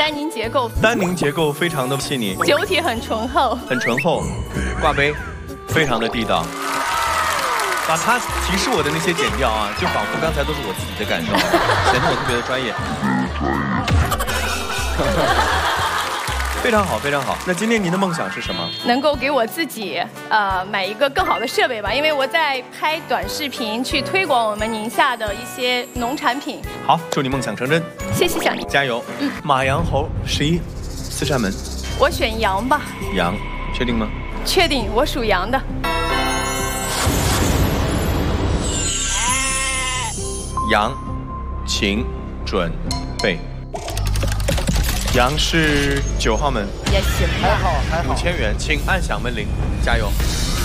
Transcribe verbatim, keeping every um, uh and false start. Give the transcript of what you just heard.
丹宁结构， 丹宁结构非常的细腻， 酒体很醇厚， 很醇厚，挂杯非常的地道。把他提示我的那些剪掉啊，就仿佛刚才都是我自己的感受，显得我特别的专业。非常好，非常好。那今天您的梦想是什么？ 能够给我自己呃买一个更好的设备吧，因为我在拍短视频去推广我们宁夏的一些农产品。 好，祝你梦想成真。 谢谢小宁， 加油。嗯，马羊猴十一，四扇门。 我选羊吧。 羊，确定吗？ 确定，我属羊的。 羊，请准备。羊是九号门， 也行， 还好还好。 五千元，请按响门铃，加油。